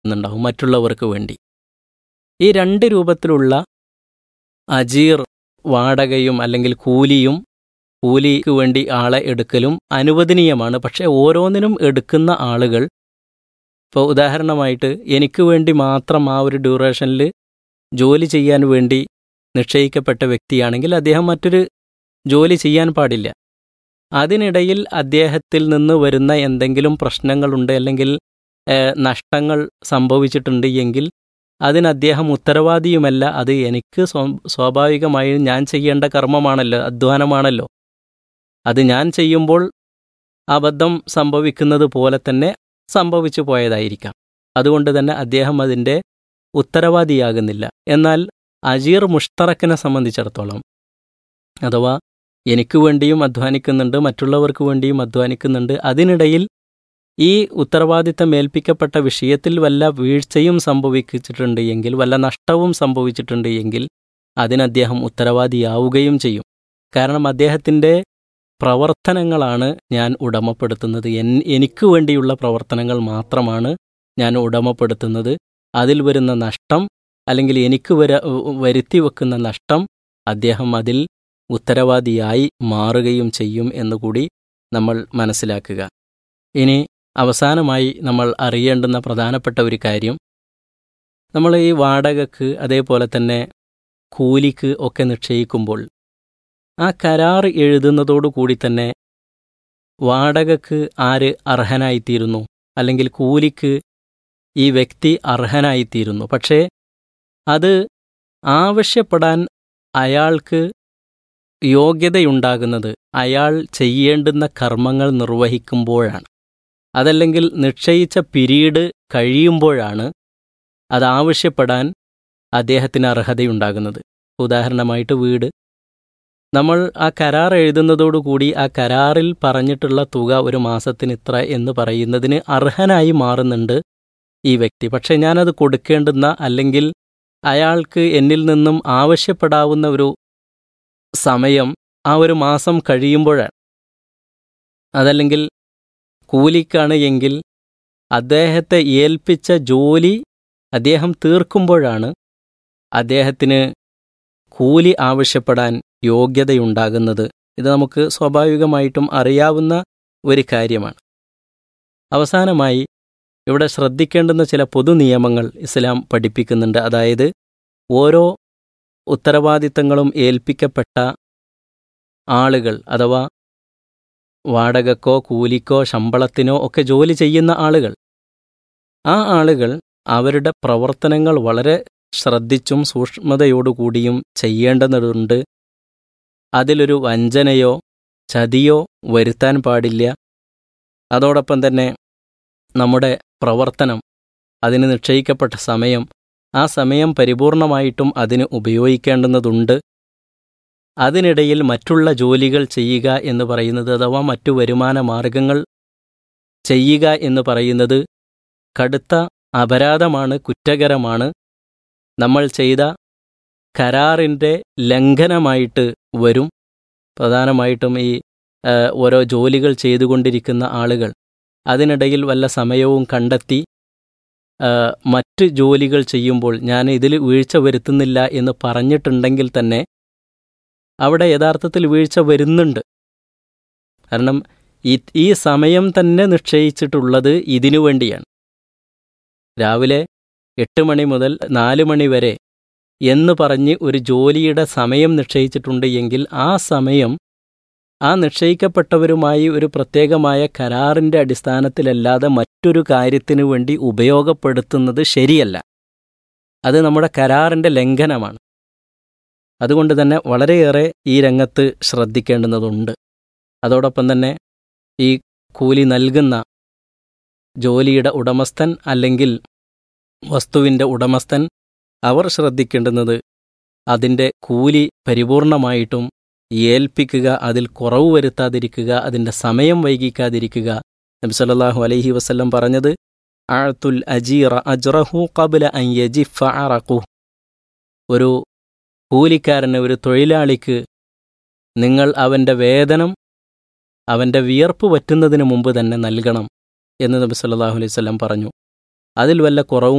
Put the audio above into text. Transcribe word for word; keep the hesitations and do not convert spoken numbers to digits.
ചെയ്യുന്നുണ്ടാവും മറ്റുള്ളവർക്ക് വേണ്ടി. ഈ രണ്ട് രൂപത്തിലുള്ള അജീർ വാടകയും അല്ലെങ്കിൽ കൂലിയും കൂലിക്ക് വേണ്ടി ആളെ എടുക്കലും അനുവദനീയമാണ്. പക്ഷേ ഓരോന്നിനും എടുക്കുന്ന ആളുകൾ, ഇപ്പോൾ ഉദാഹരണമായിട്ട് എനിക്ക് വേണ്ടി മാത്രം ആ ഒരു ഡ്യൂറേഷനിൽ ജോലി ചെയ്യാൻ വേണ്ടി നിശ്ചയിക്കപ്പെട്ട വ്യക്തിയാണെങ്കിൽ അദ്ദേഹം മറ്റൊരു ജോലി ചെയ്യാൻ പാടില്ല. അതിനിടയിൽ അദ്ദേഹത്തിൽ നിന്ന് വരുന്ന എന്തെങ്കിലും പ്രശ്നങ്ങളുണ്ട് അല്ലെങ്കിൽ നഷ്ടങ്ങൾ സംഭവിച്ചിട്ടുണ്ട് എങ്കിൽ അതിന് അദ്ദേഹം ഉത്തരവാദിയുമല്ല. അത് എനിക്ക് സ്വാഭാവികമായും ഞാൻ ചെയ്യേണ്ട കർമ്മമാണല്ലോ, അധ്വാനമാണല്ലോ. അത് ഞാൻ ചെയ്യുമ്പോൾ അബദ്ധം സംഭവിക്കുന്നത് പോലെ തന്നെ സംഭവിച്ചു പോയതായിരിക്കാം. അതുകൊണ്ട് തന്നെ അദ്ദേഹം അതിൻ്റെ ഉത്തരവാദിയാകുന്നില്ല. എന്നാൽ അജീർ മുഷ്തറക്കിനെ സംബന്ധിച്ചിടത്തോളം, അഥവാ എനിക്ക് വേണ്ടിയും അധ്വാനിക്കുന്നുണ്ട്, മറ്റുള്ളവർക്ക് വേണ്ടിയും അധ്വാനിക്കുന്നുണ്ട്, അതിനിടയിൽ ഈ ഉത്തരവാദിത്തം ഏൽപ്പിക്കപ്പെട്ട വിഷയത്തിൽ വല്ല വീഴ്ചയും സംഭവിച്ചിട്ടുണ്ട് എങ്കിൽ, വല്ല നഷ്ടവും സംഭവിച്ചിട്ടുണ്ട് എങ്കിൽ അതിന് അദ്ദേഹം ഉത്തരവാദിയാവുകയും ചെയ്യും. കാരണം അദ്ദേഹത്തിൻ്റെ പ്രവർത്തനങ്ങളാണ് ഞാൻ ഉടമപ്പെടുത്തുന്നത്, എൻ എനിക്ക് വേണ്ടിയുള്ള പ്രവർത്തനങ്ങൾ മാത്രമാണ് ഞാൻ ഉടമപ്പെടുത്തുന്നത്. അതിൽ വരുന്ന നഷ്ടം അല്ലെങ്കിൽ എനിക്ക് വര വരുത്തി വെക്കുന്ന നഷ്ടം അദ്ദേഹം അതിൽ ഉത്തരവാദിയായി മാറുകയും ചെയ്യും എന്നുകൂടി നമ്മൾ മനസ്സിലാക്കുക. ഇനി അവസാനമായി നമ്മൾ അറിയേണ്ടുന്ന പ്രധാനപ്പെട്ട ഒരു കാര്യം, നമ്മൾ ഈ വാടകയ്ക്ക് അതേപോലെ തന്നെ കൂലിക്ക് ഒക്കെ നിശ്ചയിക്കുമ്പോൾ ആ കരാർ എഴുതുന്നതോടുകൂടി തന്നെ വാടകയ്ക്ക് ആര് അർഹനായിത്തീരുന്നു, അല്ലെങ്കിൽ കൂലിക്ക് ഈ വ്യക്തി അർഹനായിത്തീരുന്നു. പക്ഷേ അത് ആവശ്യപ്പെടാൻ അയാൾക്ക് യോഗ്യതയുണ്ടാകുന്നത് അയാൾ ചെയ്യേണ്ടുന്ന കർമ്മങ്ങൾ നിർവഹിക്കുമ്പോഴാണ്. അതല്ലെങ്കിൽ നിശ്ചയിച്ച പീരീഡ് കഴിയുമ്പോഴാണ് അതാവശ്യപ്പെടാൻ അദ്ദേഹത്തിന് അർഹതയുണ്ടാകുന്നത്. ഉദാഹരണമായിട്ട് വീട്, നമ്മൾ ആ കരാർ എഴുതുന്നതോടുകൂടി ആ കരാറിൽ പറഞ്ഞിട്ടുള്ള തുക ഒരു മാസത്തിന് ഇത്ര എന്ന് പറയുന്നതിന് അർഹനായി മാറുന്നുണ്ട് ഈ വ്യക്തി. പക്ഷേ ഞാനത് കൊടുക്കേണ്ടുന്ന അല്ലെങ്കിൽ അയാൾക്ക് എന്നിൽ നിന്നും ആവശ്യപ്പെടാവുന്ന ഒരു സമയം ആ ഒരു മാസം കഴിയുമ്പോഴാണ്. അതല്ലെങ്കിൽ കൂലിക്കാണ് എങ്കിൽ അദ്ദേഹത്തെ ഏൽപ്പിച്ച ജോലി അദ്ദേഹം തീർക്കുമ്പോഴാണ് അദ്ദേഹത്തിന് കൂലി ആവശ്യപ്പെടാൻ യോഗ്യതയുണ്ടാകുന്നത്. ഇത് നമുക്ക് സ്വാഭാവികമായിട്ടും അറിയാവുന്ന ഒരു കാര്യമാണ്. അവസാനമായി ഇവിടെ ശ്രദ്ധിക്കേണ്ടുന്ന ചില പൊതു നിയമങ്ങൾ ഇസ്ലാം പഠിപ്പിക്കുന്നുണ്ട്. അതായത് ഓരോ ഉത്തരവാദിത്തങ്ങളും ഏൽപ്പിക്കപ്പെട്ട ആളുകൾ, അഥവാ വാടകക്കോ കൂലിക്കോ ശമ്പളത്തിനോ ഒക്കെ ജോലി ചെയ്യുന്ന ആളുകൾ, ആ ആളുകൾ അവരുടെ പ്രവർത്തനങ്ങൾ വളരെ ശ്രദ്ധിച്ചും സൂക്ഷ്മതയോടുകൂടിയും ചെയ്യേണ്ടതുണ്ട്. അതിലൊരു വഞ്ചനയോ ചതിയോ വരുത്താൻ പാടില്ല. അതോടൊപ്പം തന്നെ നമ്മുടെ പ്രവർത്തനം, അതിന് നിശ്ചയിക്കപ്പെട്ട സമയം, ആ സമയം പരിപൂർണമായിട്ടും അതിന് ഉപയോഗിക്കേണ്ടുന്നതുണ്ട്. അതിനിടയിൽ മറ്റുള്ള ജോലികൾ ചെയ്യുക എന്ന് പറയുന്നത്, അഥവാ മറ്റു വരുമാന മാർഗങ്ങൾ ചെയ്യുക എന്ന് പറയുന്നത് കടുത്ത അപരാധമാണ്, കുറ്റകരമാണ്. നമ്മൾ ചെയ്ത കരാറിൻ്റെ ലംഘനമായിട്ട് വരും. പ്രധാനമായിട്ടും ഈ ഓരോ ജോലികൾ ചെയ്തുകൊണ്ടിരിക്കുന്ന ആളുകൾ അതിനിടയിൽ വല്ല സമയവും കണ്ടെത്തി മറ്റ് ജോലികൾ ചെയ്യുമ്പോൾ ഞാൻ ഇതിൽ വീഴ്ച വരുത്തുന്നില്ല എന്ന് പറഞ്ഞിട്ടുണ്ടെങ്കിൽ തന്നെ അവിടെ യഥാർത്ഥത്തിൽ വീഴ്ച വരുന്നുണ്ട്. കാരണം ഈ ഈ സമയം തന്നെ നിശ്ചയിച്ചിട്ടുള്ളത് ഇതിനു വേണ്ടിയാണ്. രാവിലെ എട്ട് മണി മുതൽ നാല് മണി വരെ എന്ന് പറഞ്ഞ് ഒരു ജോലിയുടെ സമയം നിശ്ചയിച്ചിട്ടുണ്ട് എങ്കിൽ ആ സമയം ആ നിശ്ചയിക്കപ്പെട്ടവരുമായി ഒരു പ്രത്യേകമായ കരാറിൻ്റെ അടിസ്ഥാനത്തിലല്ലാതെ മറ്റൊരു കാര്യത്തിനു വേണ്ടി ഉപയോഗപ്പെടുത്തുന്നത് ശരിയല്ല. അത് നമ്മുടെ കരാറിൻ്റെ ലംഘനമാണ്. അതുകൊണ്ട് തന്നെ വളരെയേറെ ഈ രംഗത്ത് ശ്രദ്ധിക്കേണ്ടുന്നതുണ്ട്. അതോടൊപ്പം തന്നെ ഈ കൂലി നൽകുന്ന ജോലിയുടെ ഉടമസ്ഥൻ അല്ലെങ്കിൽ വസ്തുവിൻ്റെ ഉടമസ്ഥൻ അവർ ശ്രദ്ധിക്കേണ്ടുന്നത് അതിൻ്റെ കൂലി പരിപൂർണമായിട്ടും ഏൽപ്പിക്കുക, അതിൽ കുറവ് വരുത്താതിരിക്കുക, അതിൻ്റെ സമയം വൈകിക്കാതിരിക്കുക. നബി സല്ലല്ലാഹു അലൈഹി വസല്ലം പറഞ്ഞത് അഅ്തുൽ അജീറ അജ്റഹു ഖബ്ല അൻ യജിഫ അറഖുഹു, ഒരു കൂലിക്കാരന്, ഒരു തൊഴിലാളിക്ക് നിങ്ങൾ അവൻ്റെ വേതനം അവൻ്റെ വിയർപ്പ് വറ്റുന്നതിന് മുമ്പ് തന്നെ നൽകണം എന്ന് നബി സല്ലല്ലാഹു അലൈഹി വസല്ലം പറഞ്ഞു. അതിൽ വല്ല കുറവും